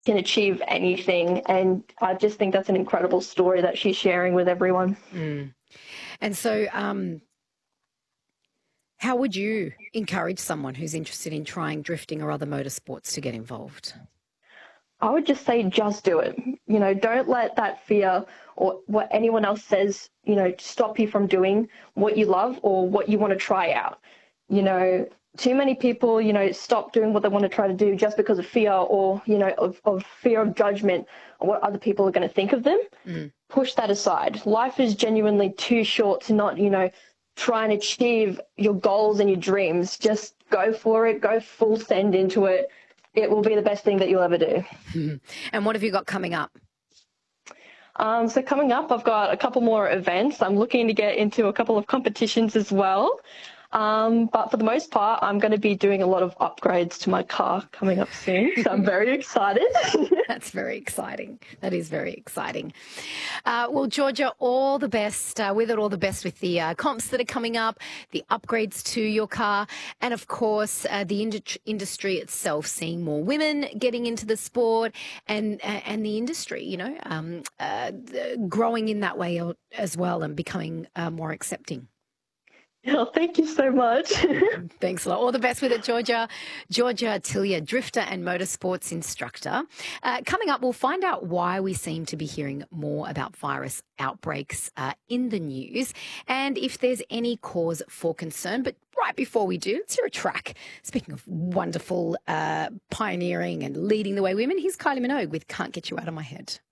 can achieve anything. And I just think that's an incredible story that she's sharing with everyone. Mm. And so how would you encourage someone who's interested in trying drifting or other motorsports to get involved? I would just say just do it. Don't let that fear or what anyone else says, stop you from doing what you love or what you want to try out. Too many people, stop doing what they want to try to do just because of fear or, of fear of judgment or what other people are going to think of them. Mm. Push that aside. Life is genuinely too short to not, try and achieve your goals and your dreams. Just go for it, go full send into it. It will be the best thing that you'll ever do. And what have you got coming up? So coming up, I've got a couple more events. I'm looking to get into a couple of competitions as well. But for the most part, I'm going to be doing a lot of upgrades to my car coming up soon. So I'm very excited. That's very exciting. That is very exciting. Well, Georgia, all the best with it, all the best with the comps that are coming up, the upgrades to your car, and of course, the industry itself, seeing more women getting into the sport and the industry, growing in that way as well and becoming more accepting. Yeah, thank you so much. Thanks a lot. All the best with it, Georgia. Georgia Tillier, drifter and motorsports instructor. Coming up, we'll find out why we seem to be hearing more about virus outbreaks in the news and if there's any cause for concern. But right before we do, let's hear a track. Speaking of wonderful pioneering and leading the way women, here's Kylie Minogue with Can't Get You Out of My Head.